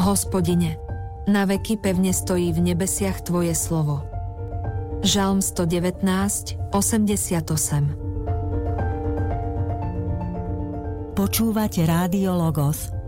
Hospodine, na veky pevne stojí v nebesiach Tvoje slovo. Žalm 119, 88. Počúvate Rádio Logos.